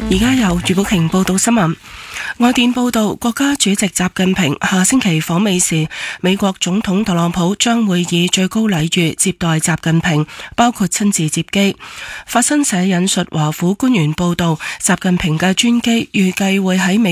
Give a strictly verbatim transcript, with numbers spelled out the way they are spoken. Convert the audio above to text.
而家由余寶瓊報道新聞。外電報道，國家主席習近平下星期訪美時，美國總統特朗普將會以最高禮遇接待習近平，包括親自接機。法新社引述華府官員報道，習近平嘅專機預計會喺美